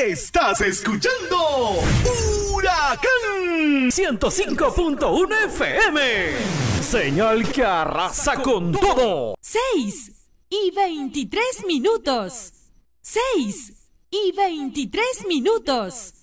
Estás escuchando Huracán 105.1 FM. Señal que arrasa con todo. 6:23. 6:23.